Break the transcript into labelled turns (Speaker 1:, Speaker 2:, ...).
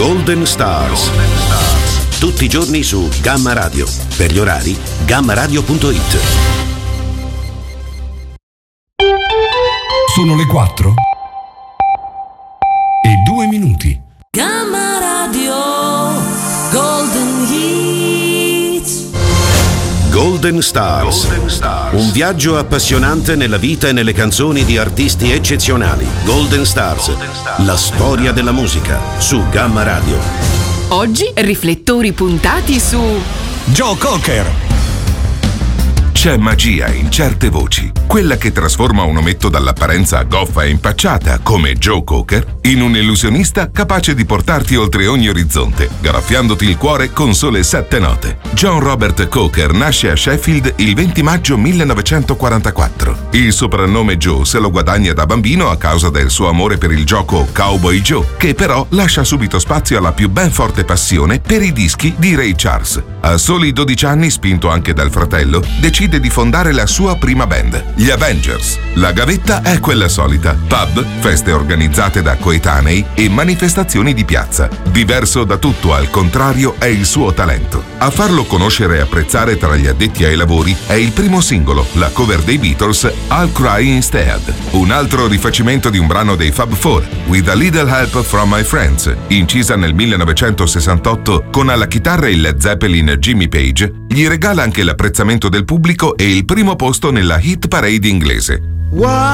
Speaker 1: Golden Stars. Tutti i giorni su Gamma Radio. Per gli orari, gammaradio.it.
Speaker 2: Sono le 4 e 2 minuti.
Speaker 3: Gamma Radio Golden Hits.
Speaker 1: Golden Stars. Un viaggio appassionante nella vita e nelle canzoni di artisti eccezionali. Golden Stars. La storia della musica su Gamma Radio.
Speaker 4: Oggi riflettori puntati su
Speaker 2: Joe Cocker.
Speaker 5: C'è magia in certe voci, quella che trasforma un ometto dall'apparenza goffa e impacciata, come Joe Cocker, in un illusionista capace di portarti oltre ogni orizzonte, graffiandoti il cuore con sole 7 note. John Robert Cocker nasce a Sheffield il 20 maggio 1944. Il soprannome Joe se lo guadagna da bambino a causa del suo amore per il gioco Cowboy Joe, che però lascia subito spazio alla più ben forte passione per i dischi di Ray Charles. A soli 12 anni, spinto anche dal fratello, decide di fondare la sua prima band, gli Avengers. La gavetta è quella solita: pub, feste organizzate da coetanei e manifestazioni di piazza. Diverso da tutto, al contrario, è il suo talento. A farlo conoscere e apprezzare tra gli addetti ai lavori è il primo singolo, la cover dei Beatles, I'll Cry Instead. Un altro rifacimento di un brano dei Fab Four, With a Little Help from My Friends, incisa nel 1968 con alla chitarra il Led Zeppelin Jimmy Page, gli regala anche l'apprezzamento del pubblico e il primo posto nella hit parade inglese.